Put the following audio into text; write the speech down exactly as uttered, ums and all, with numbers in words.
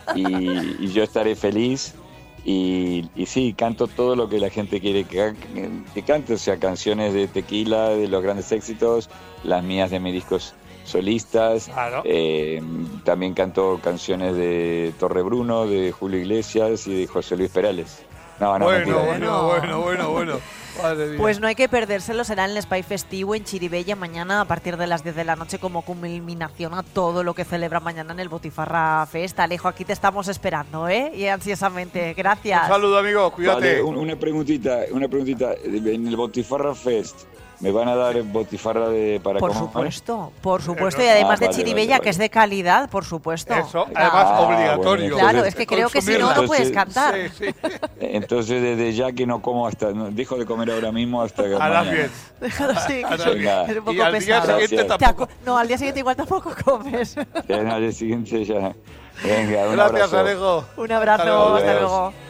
y, y yo estaré feliz. Y, y sí, canto todo lo que la gente quiere que, que cante, o sea, canciones de Tequila, de los grandes éxitos, las mías de mis discos solistas. Claro. Eh, también canto canciones de Torre Bruno, de Julio Iglesias y de José Luis Perales. No, no, bueno, mentira. bueno, bueno, bueno, bueno. Madre mía. Pues no hay que perdérselo, será en el Espai Festivo en Chirivella mañana a partir de las diez de la noche como culminación a todo lo que celebra mañana en el Botifarra Fest. Alejo, aquí te estamos esperando, ¿eh? Y ansiosamente. Gracias. Un saludo, amigo, cuídate. Vale, un- una preguntita, una preguntita. En el Botifarra Fest, ¿me van a dar botifarra de para Por comer? supuesto, por supuesto. no- Y además Ah, de vale, Chirivella, vale, que es vale. de calidad, por supuesto. Eso, Ah, además Ah, obligatorio. bueno, Claro, es que creo que si no, no Consumirla. puedes Entonces- cantar. Sí, sí. Entonces desde ya que no como hasta, no, dejo de comer ahora mismo hasta A las mañana. diez. Déjalo así, que A las es- Venga. es un poco Y al día pesado. siguiente Gracias. Te tampoco. acu- No, al día siguiente igual tampoco comes. Ya, no, al día siguiente ya. Venga, un Gracias, abrazo. Alejo. Un abrazo, Hasta luego. hasta Adiós. luego.